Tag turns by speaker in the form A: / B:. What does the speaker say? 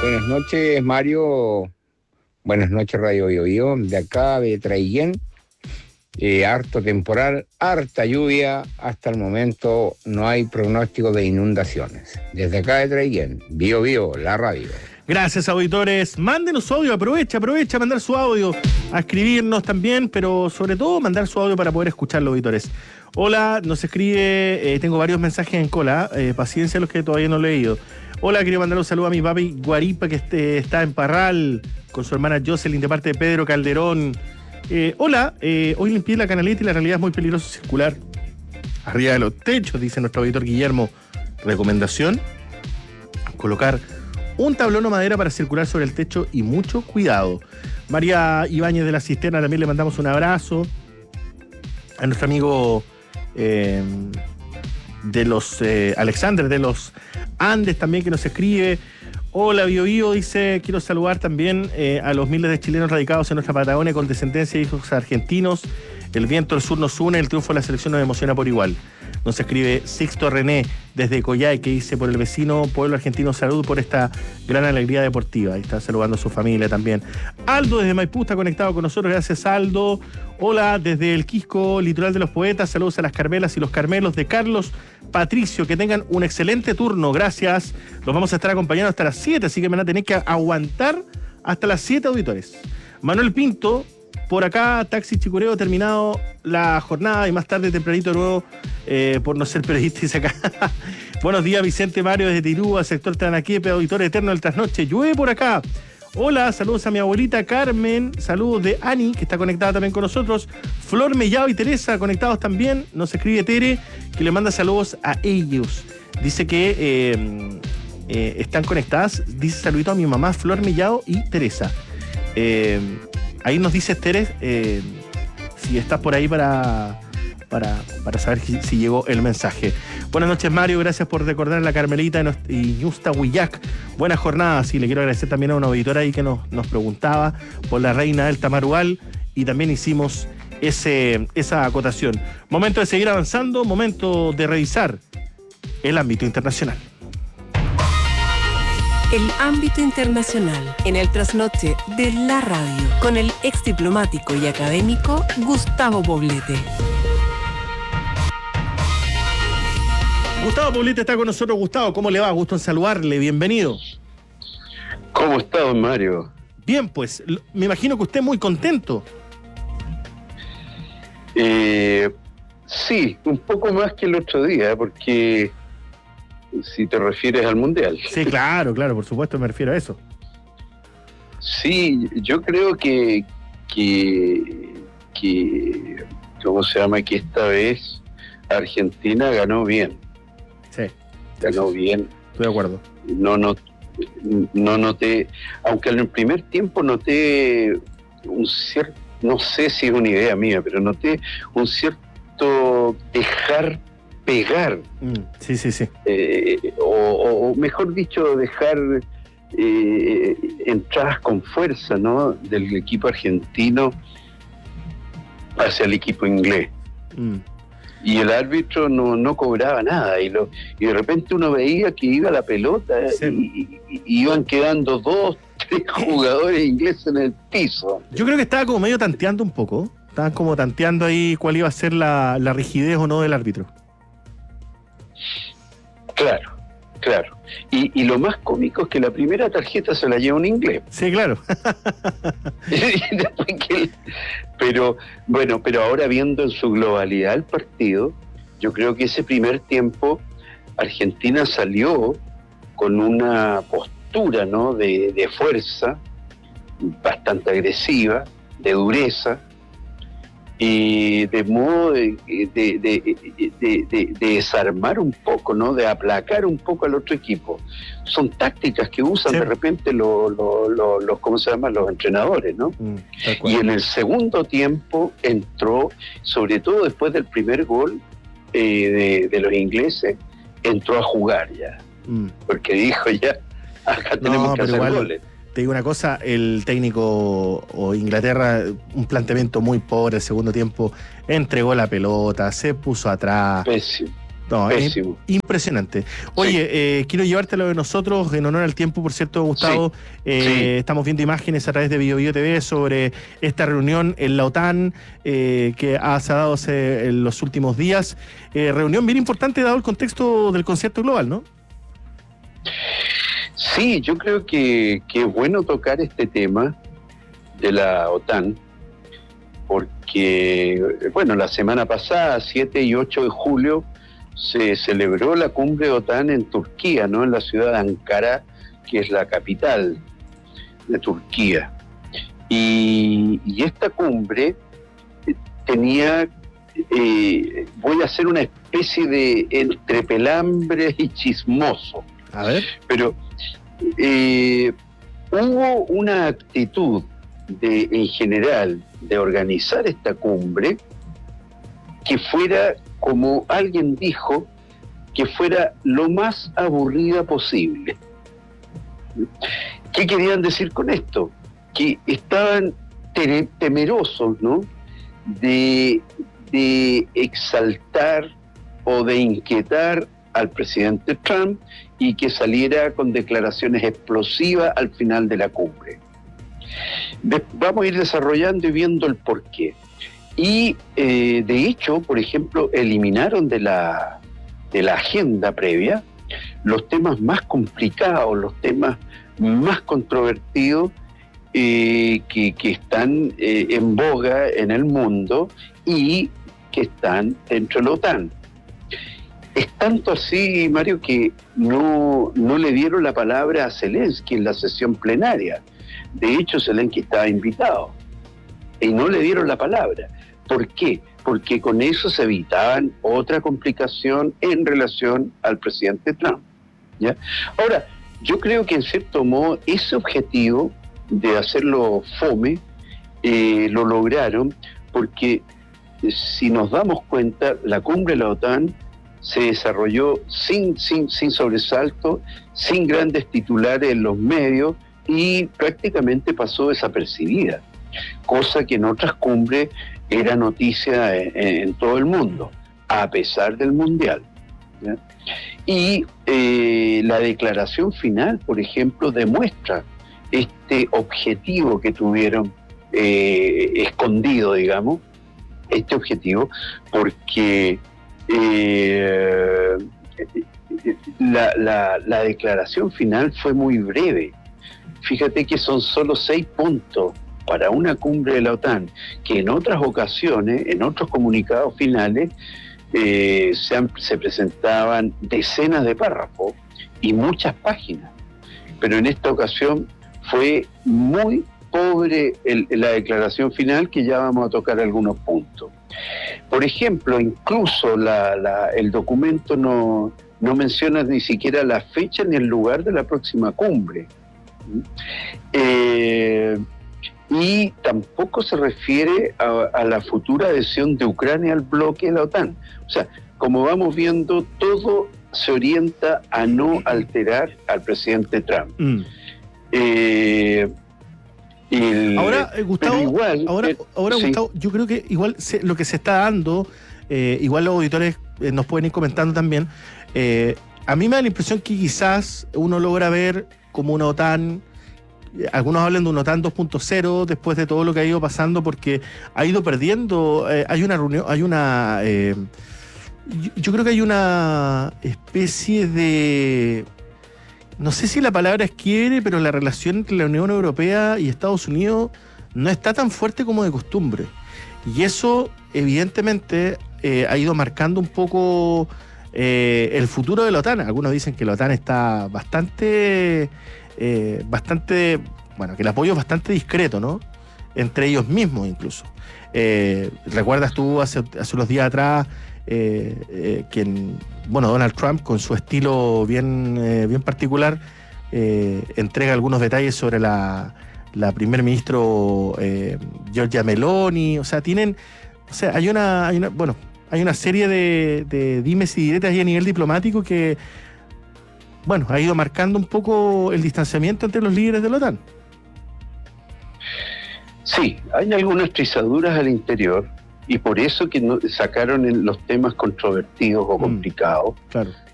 A: Buenas noches, Mario. Buenas noches, Radio Bio Bio. De acá, de Traillén. Harto temporal, harta lluvia. Hasta el momento no hay pronóstico de inundaciones. Desde acá de Traillén, Bio Bio, la radio.
B: Gracias, auditores. Mándenos su audio, aprovecha a mandar su audio, a escribirnos también, pero sobre todo mandar su audio para poder escucharlo, auditores. Hola, nos escribe, tengo varios mensajes en cola, paciencia los que todavía no he leído. Hola, quería mandar un saludo a mi papi Guaripa, que está en Parral, con su hermana Jocelyn, de parte de Pedro Calderón. Hola, hoy limpié la canaleta y la realidad es muy peligroso circular arriba de los techos, dice nuestro auditor Guillermo. Recomendación: colocar un tablón o madera para circular sobre el techo y mucho cuidado. María Ibáñez de la Cisterna también le mandamos un abrazo. A nuestro amigo de los Alexander de los Andes también, que nos escribe. Hola, Bio Bio, dice, quiero saludar también a los miles de chilenos radicados en nuestra Patagonia con descendencia de hijos argentinos. El viento del sur nos une, el triunfo de la selección nos emociona por igual. Nos escribe Sixto René desde Coyhai, que dice: por el vecino pueblo argentino, salud por esta gran alegría deportiva. Ahí está saludando a su familia también. Aldo desde Maipú está conectado con nosotros, gracias, Aldo. Hola, desde el Quisco, litoral de los poetas, saludos a las Carmelas y los Carmelos de Carlos Patricio, que tengan un excelente turno, gracias. Los vamos a estar acompañando hasta las 7, así que me van a tener que aguantar hasta las 7, auditores. Manuel Pinto, por acá, Taxi Chicureo, terminado la jornada y más tarde tempranito de nuevo, por no ser periodista, dice acá. Buenos días, Vicente Mario desde Tirúa, sector Tranaquiepe, auditor eterno del Trasnoche. Llueve por acá. Hola, saludos a mi abuelita Carmen, saludos de Ani, que está conectada también con nosotros. Flor Mellado y Teresa, conectados también. Nos escribe Tere, que le manda saludos a ellos. Dice que están conectadas. Dice saludito a mi mamá, Flor Mellado y Teresa. Ahí nos dice Tere, si estás por ahí para saber si llegó el mensaje. Buenas noches, Mario, gracias por recordar a la Carmelita y Yusta Huillac. Buena jornada, sí, le quiero agradecer también a una auditora ahí que nos preguntaba por la reina del Tamarugal y también hicimos esa acotación. Momento de seguir avanzando, momento de revisar el ámbito internacional.
C: El ámbito internacional en el trasnoche de la radio con el ex diplomático y académico Gustavo Poblete.
B: Gustavo Poblete está con nosotros. Gustavo, ¿cómo le va? Gusto en saludarle, bienvenido.
D: ¿Cómo está, don Mario?
B: Bien, pues, me imagino que usted muy contento.
D: Sí, un poco más que el otro día, porque si te refieres al Mundial.
B: Sí, claro, por supuesto me refiero a eso.
D: Sí, yo creo que ¿cómo se llama? Que esta vez Argentina ganó bien.
B: Sí.
D: Ganó bien.
B: Estoy de acuerdo.
D: No noté, aunque en el primer tiempo noté un cierto, no sé si es una idea mía, pero noté un cierto dejar pegar.
B: Sí.
D: O mejor dicho, dejar entradas con fuerza, ¿no?, del equipo argentino hacia el equipo inglés. Y el árbitro no cobraba nada, y de repente uno veía que iba la pelota, sí, y iban quedando 2, 3 jugadores ingleses en el piso.
B: Yo creo que estaba como medio tanteando un poco. Estaban como tanteando ahí cuál iba a ser la rigidez o no del árbitro.
D: Claro. Y lo más cómico es que la primera tarjeta se la lleva un inglés.
B: Sí, claro.
D: Pero ahora viendo en su globalidad el partido, yo creo que ese primer tiempo Argentina salió con una postura, ¿no?, de fuerza, bastante agresiva, de dureza, y de modo de desarmar un poco, ¿no?, de aplacar un poco al otro equipo. Son tácticas que usan, sí, de repente los ¿cómo se llama?, los entrenadores, ¿no? Y en el segundo tiempo entró, sobre todo después del primer gol de los ingleses, entró a jugar ya, porque dijo ya, acá tenemos que hacer goles.
B: Te digo una cosa, el técnico o Inglaterra, un planteamiento muy pobre el segundo tiempo, entregó la pelota, se puso atrás. No,
D: pésimo.
B: Es impresionante. Oye, quiero llevártelo de nosotros, en honor al tiempo, por cierto, Gustavo. Estamos viendo imágenes a través de BioBio TV sobre esta reunión en la OTAN que se ha dado en los últimos días. Reunión bien importante dado el contexto del concierto global, ¿no?
D: Sí, yo creo que es bueno tocar este tema de la OTAN, porque, bueno, la semana pasada, 7 y 8 de julio, se celebró la cumbre de OTAN en Turquía, ¿no? En la ciudad de Ankara, que es la capital de Turquía. Y esta cumbre tenía, voy a hacer una especie de entre pelambre y chismoso.
B: A ver.
D: Pero hubo una actitud en general de organizar esta cumbre que fuera, como alguien dijo, que fuera lo más aburrida posible. ¿Qué querían decir con esto? Que estaban temerosos, ¿no?, de exaltar o de inquietar al presidente Trump y que saliera con declaraciones explosivas al final de la cumbre. Vamos a ir desarrollando y viendo el porqué. Y de hecho, por ejemplo, eliminaron de la agenda previa los temas más complicados, los temas más controvertidos que están en boga en el mundo y que están dentro de la OTAN. Es tanto así, Mario, que no le dieron la palabra a Zelensky en la sesión plenaria. De hecho, Zelensky estaba invitado y no le dieron la palabra. ¿Por qué? Porque con eso se evitaban otra complicación en relación al presidente Trump, ¿ya? Ahora, yo creo que en cierto modo ese objetivo de hacerlo fome lo lograron, porque si nos damos cuenta, la cumbre de la OTAN se desarrolló sin sobresalto, sin grandes titulares en los medios y prácticamente pasó desapercibida, cosa que en otras cumbres era noticia en todo el mundo, a pesar del Mundial, ¿ya? Y la declaración final, por ejemplo, demuestra este objetivo que tuvieron escondido, digamos, este objetivo, porque la declaración final fue muy breve. Fíjate que son solo 6 puntos para una cumbre de la OTAN, que en otras ocasiones, en otros comunicados finales, se presentaban decenas de párrafos y muchas páginas. Pero en esta ocasión fue muy pobre la declaración final, que ya vamos a tocar algunos puntos. Por ejemplo, incluso el documento no menciona ni siquiera la fecha ni el lugar de la próxima cumbre. Y tampoco se refiere a la futura adhesión de Ucrania al bloque de la OTAN. O sea, como vamos viendo, todo se orienta a no alterar al presidente Trump.
B: Ahora, Gustavo,
D: igual, sí.
B: Gustavo, yo creo que igual lo que se está dando, igual los auditores nos pueden ir comentando también, a mí me da la impresión que quizás uno logra ver como una OTAN, algunos hablan de una OTAN 2.0 después de todo lo que ha ido pasando, porque ha ido perdiendo, hay una reunión, yo creo que hay una especie de, no sé si la palabra es quiebre, pero la relación entre la Unión Europea y Estados Unidos no está tan fuerte como de costumbre. Y eso, evidentemente, ha ido marcando un poco el futuro de la OTAN. Algunos dicen que la OTAN está bastante, bueno, que el apoyo es bastante discreto, ¿no? Entre ellos mismos incluso. ¿Recuerdas tú hace unos días atrás Donald Trump, con su estilo bien particular, entrega algunos detalles sobre la primer ministro Giorgia Meloni? O sea, hay una serie de dimes y diretes ahí a nivel diplomático que, bueno, ha ido marcando un poco el distanciamiento entre los líderes de la OTAN.
D: Sí, hay algunas trizaduras al interior, y por eso que sacaron en los temas controvertidos o complicados.
B: Claro.